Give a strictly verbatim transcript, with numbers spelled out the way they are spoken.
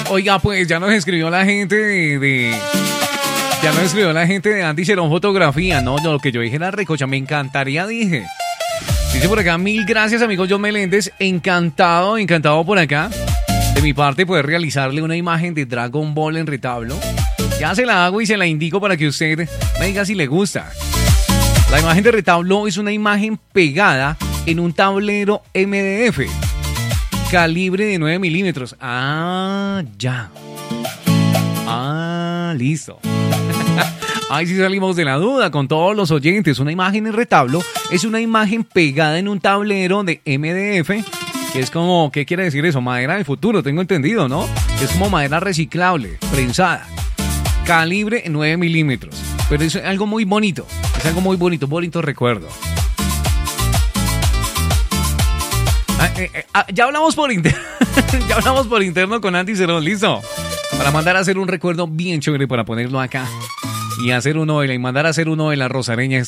Oiga, pues ya nos escribió la gente de... de... Ya nos escribió la gente de Andy Cerón Fotografía. No, no, lo que yo dije era recocha. Me encantaría, dije. Dice por acá, mil gracias, amigo John Meléndez. Encantado, encantado por acá. De mi parte, poder realizarle una imagen de Dragon Ball en retablo. Ya se la hago y se la indico para que usted me diga si le gusta. La imagen de retablo es una imagen pegada en un tablero M D F. Calibre de nueve milímetros. Ah, ya. Ah, listo. Ahí sí salimos de la duda con todos los oyentes. Una imagen en retablo es una imagen pegada en un tablero de M D F, que es como, ¿qué quiere decir eso? Madera del futuro, tengo entendido, ¿no? Es como madera reciclable, prensada. Calibre nueve milímetros. Pero es algo muy bonito. Es algo muy bonito, bonito recuerdo. Ah, eh, eh, ah, ya hablamos por interno. Ya hablamos por interno con Andy Cerón, listo. Para mandar a hacer un recuerdo bien chévere para ponerlo acá. Y hacer uno de la, y mandar a hacer uno de la Rosareña